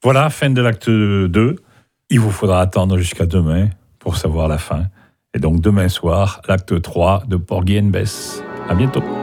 Voilà, fin de l'acte 2. Il vous faudra attendre jusqu'à demain pour savoir la fin. Et donc demain soir, l'acte 3 de Porgy and Bess. À bientôt.